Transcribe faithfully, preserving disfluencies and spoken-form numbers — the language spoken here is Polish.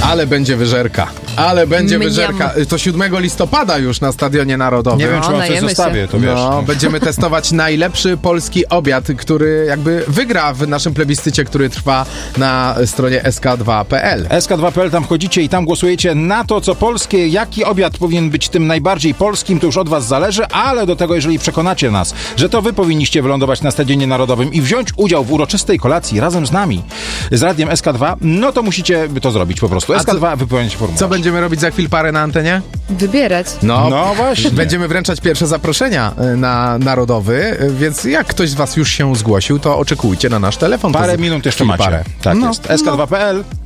Ale będzie wyżerka. Ale będzie Mniam. wyżerka. To siódmego listopada już na Stadionie Narodowym. Nie wiem, czy No, mam coś najemy zostawię, się. to wiesz. No, będziemy testować najlepszy polski obiad, który jakby wygra w naszym plebiscycie, który trwa na stronie S K dwa kropka P L. S K dwa kropka P L, tam wchodzicie i tam głosujecie na to, co polskie, jaki obiad powinien być tym najbardziej polskim, to już od was zależy, ale do tego, jeżeli przekonacie nas, że to wy powinniście wylądować na Stadionie Narodowym i wziąć udział w uroczystej kolacji razem z nami, z Radiem S K dwa, no to musicie to zrobić po prostu. S K dwa, wypełniać formularz. Co będziemy robić za chwilę parę na antenie? Wybierać. No, No właśnie. Będziemy wręczać pierwsze zaproszenia y, na Narodowy, y, więc jak ktoś z was już się zgłosił, to oczekujcie na nasz telefon. Parę To z- minut jeszcze chwil macie. parę. Tak No, jest. S K dwa kropka P L.